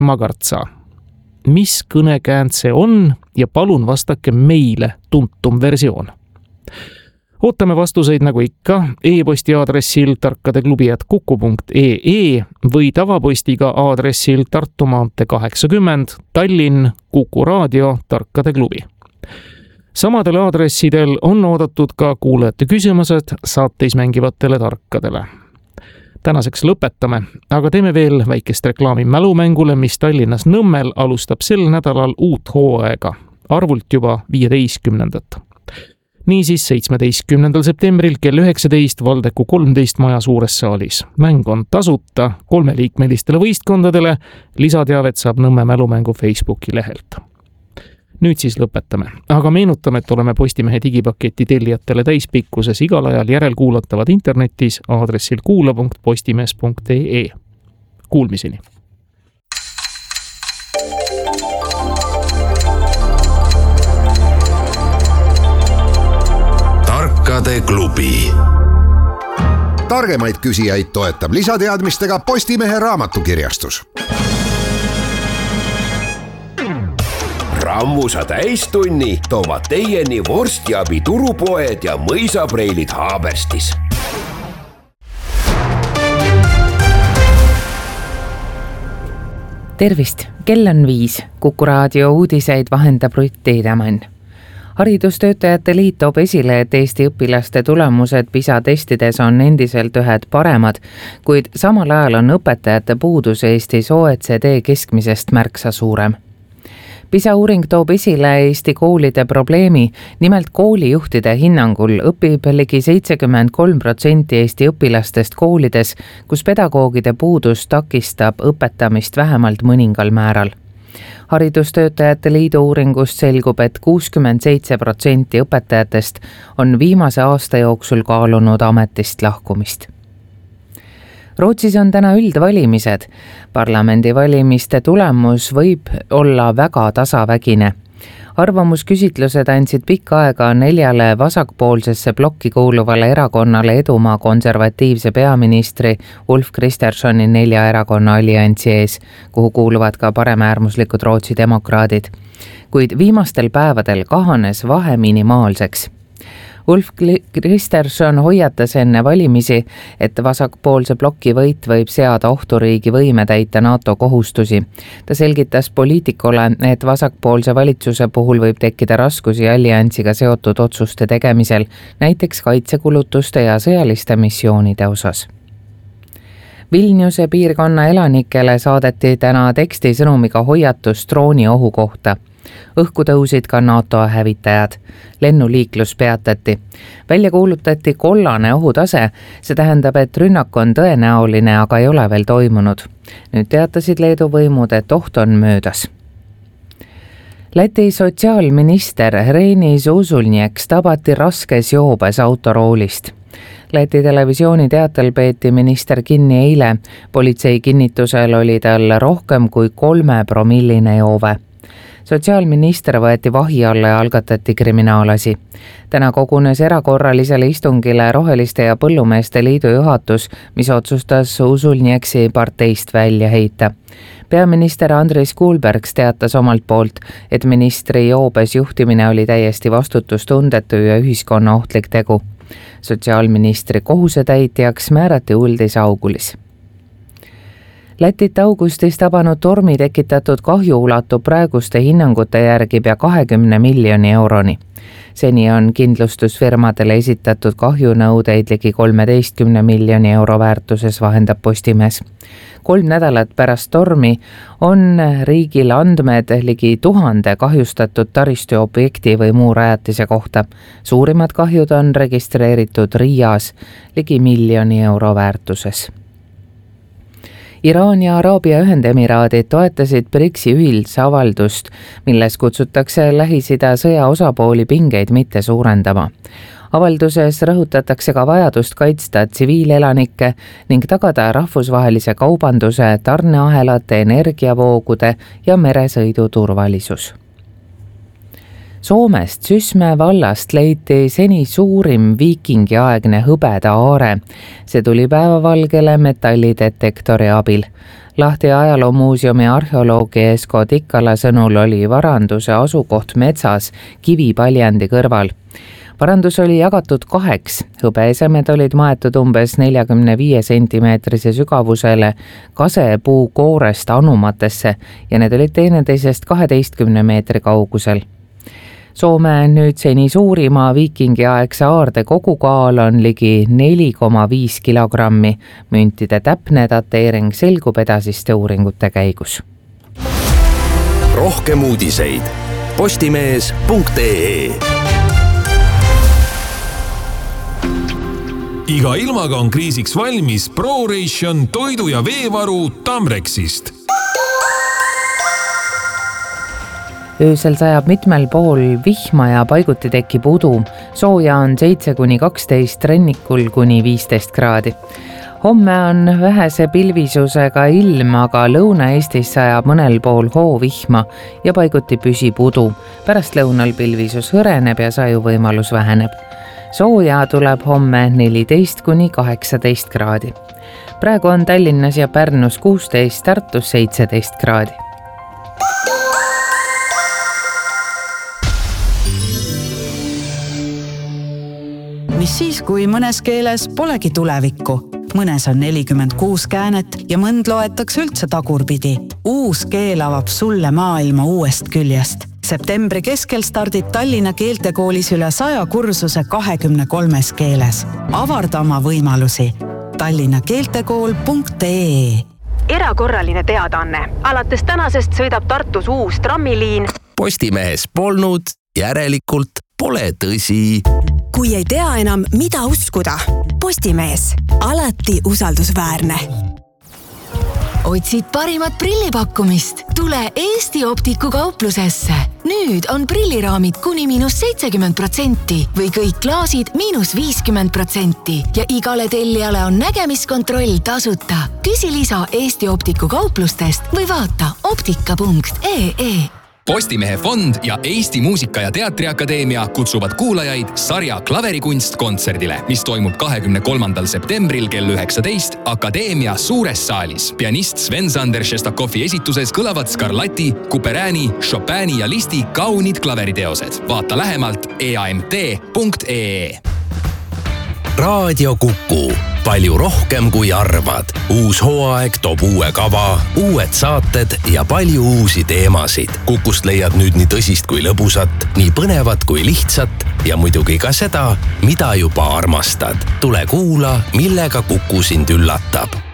Magartsa. Mis kõnekäänd see on ja palun vastake meile tuntum versioon. Ootame vastuseid nagu ikka e-posti aadressil tarkadeklubi@kuku.ee või tavapostiga aadressil Tartu maantee 80 Tallinn Kuku Raadio Tarkade Klubi. Samadel aadressidel on oodatud ka kuulajate küsimused saateis mängivatele tarkadele. Tänaseks lõpetame, aga teeme veel väikest reklaami mälumängule, mis Tallinnas Nõmmel alustab sel nädalal uut hooaega, arvult juba 15. Niisiis 17. septembril kell 19 Valdeku 13 maja suures saalis. Mäng on tasuta 3-liikmelistele võistkondadele, lisateavet saab Nõmme mälumängu Facebooki lehelt. Nüüd siis lõpetame, aga meenutame, et oleme Postimehe digipaketi tellijatele täispikkuses igal ajal järelkuulatavad internetis aadressil kuula.postimees.ee. Kuulmiseni! Tarkade klubi. Targemaid küsijaid toetab lisateadmistega Postimehe raamatukirjastus. Rammusa täistunni toovad teieni vorstiabi turupoed ja mõisapreilid Haaberstis. Tervist, kell on 5. Kuku Raadio uudiseid vahendab Rutt Tiidemann. Haridustöötajate liit toob esile, et Eesti õpilaste tulemused PISA testides on endiselt ühed paremad, kuid samal ajal on õpetajate puudus Eestis OECD keskmisest märksa suurem. PISA uuring toob esile Eesti koolide probleemi, nimelt koolijuhtide hinnangul õpib ligi 73% Eesti õpilastest koolides, kus pedagoogide puudus takistab õpetamist vähemalt mõningal määral. Haridustöötajate liidu uuringust selgub, et 67% õpetajatest on viimase aasta jooksul kaalunud ametist lahkumist. Rootsis on täna üldvalimised. Parlamendivalimiste tulemus võib olla väga tasavägine. Arvamusküsitlused andsid pikka aega 4 vasakpoolsesse blokki kuuluvale erakonnale edumaa konservatiivse peaministri Ulf Kristerssoni 4 erakonna alliansi ees, kuhu kuuluvad ka paremäärmuslikud Rootsi demokraadid. Kuid viimastel päevadel kahanes vahe minimaalseks. Ulf Kristersson hoiatas enne valimisi, et vasakpoolse bloki võit võib seada ohtu riigi võime täita NATO kohustusi. Ta selgitas poliitikule, et vasakpoolse valitsuse puhul võib tekkida raskusi alliansiga seotud otsuste tegemisel, näiteks kaitsekulutuste ja sõjaliste missioonide osas. Vilniuse piirkonna elanikele saadeti täna tekstisõnumiga hoiatus drooniohu kohta. Õhku tõusid ka NATO hävitajad. Lennuliiklus peatati. Välja kuulutati kollane ohutase, see tähendab, et rünnak on tõenäoline, aga ei ole veel toimunud. Nüüd teatasid Leedu võimud, et oht on möödas. Läti sotsiaalminister Reinis Usulnieks tabati raskes joobes autoroolist. Läti televisiooni teatel peeti minister kinni eile. Politsei kinnitusel oli tal rohkem kui 3-promilline joove. Sotsiaalminister võeti vahi alla ja algatati kriminaalasi. Täna kogunes erakorralisele istungile Roheliste ja Põllumeeste liidu juhatus, mis otsustas Usulnieksi parteist välja heita. Peaminister Andris Kuulbergs teatas omalt poolt, et ministri joobes juhtimine oli täiesti vastutustundetu ja ühiskonna ohtlik tegu. Sotsiaalministri kohusetäitjaks määrati Uldis Augulis. Lätit augustis tabanud tormi tekitatud kahju ulatub praeguste hinnangute järgi pea 20 miljoni euroni. Seni on kindlustusfirmadele esitatud kahjunõudeid ligi 13 miljoni euro väärtuses, vahendab Postimees. 3 nädalat pärast tormi on riigil andmed ligi 1000 kahjustatud taristuobjekti või muu rajatise kohta. Suurimad kahjud on registreeritud Riias ligi 1 miljoni euro väärtuses. Iraan ja Araabia Ühendemiraadid toetasid BRICS-i ühisavaldust, milles kutsutakse Lähis-Ida sõja osapooli pingeid mitte suurendama. Avalduses rõhutatakse ka vajadust kaitsta tsiviilelanikke ning tagada rahvusvahelise kaubanduse, tarneahelate, energiavoogude ja meresõidu turvalisus. Soomest Sysmäe vallast leiti seni suurim viikingiaegne hõbeda aare. See tuli päevavalgele metallidetektori abil. Lahti ajaloomuuseumi arheoloogi Esko Tikkala sõnul oli varanduse asukoht metsas kivipaljandi kõrval. Varandus oli jagatud 2. Hõbeesemed olid maetud umbes 45 sentimeetrise sügavusele kasepuu koorest anumatesse ja need olid teineteisest 12 meetri kaugusel. Soome nüüd seni suurima viikingiaegse aarde kogukaal on ligi 4,5 kilogrammi. Müntide täpne dateering selgub edasiste uuringute käigus. Rohkem uudiseid postimees.ee. Iga ilmaga on kriisiks valmis ProRation toidu- ja veevaru Tamrexist. Öösel sajab mitmel pool vihma ja paiguti tekib udu. Sooja on 7-12, rannikul kuni 15 kraadi. Homme on vähese pilvisusega ilm, aga Lõuna-Eestis sajab mõnel pool hoovihma ja paiguti püsib udu. Pärast lõunal pilvisus hõreneb ja sajuvõimalus väheneb. Sooja tuleb homme 14-18 kraadi. Praegu on Tallinnas ja Pärnus 16, Tartus 17 kraadi. Mis siis, kui mõnes keeles polegi tulevikku? Mõnes on 46 käänet ja mõnd loetakse üldse tagurpidi. Uus keel avab sulle maailma uuest küljest. Septembri keskel stardib Tallinna keeltekoolis üle 100 kursuse 23 keeles. Avarda oma võimalusi. tallinnakeeltekool.ee. Erakorraline teadaanne. Alates tänasest sõidab Tartus uus trammiliin. Postimehes polnud, järelikult pole tõsi. Kui ei tea enam, mida uskuda. Postimees. Alati usaldusväärne. Otsid parimat prillipakkumist? Tule Eesti Optiku kauplusesse. Nüüd on prilliraamid kuni -70% või kõik klaasid -50% ja igale tellijale on nägemiskontroll tasuta. Küsi lisa Eesti Optiku kauplustest või vaata optika.ee. Postimehe fond ja Eesti Muusika- ja Teatriakadeemia kutsuvad kuulajaid sarja Klaverikunst kontserdile, mis toimub 23. septembril kell 19 Akadeemia suures saalis. Pianist Sven-Sander Šestakovi esituses kõlavad Scarlatti, Couperini, Chopini ja Listi kaunid klaveriteosed. Vaata lähemalt eamt.ee. Raadio Kuku. Palju rohkem kui arvad. Uus hooaeg toob uue kava, uued saated ja palju uusi teemasid. Kukust leiad nüüd nii tõsist kui lõbusat, nii põnevat kui lihtsat ja muidugi ka seda, mida juba armastad. Tule kuula, millega Kuku sind üllatab.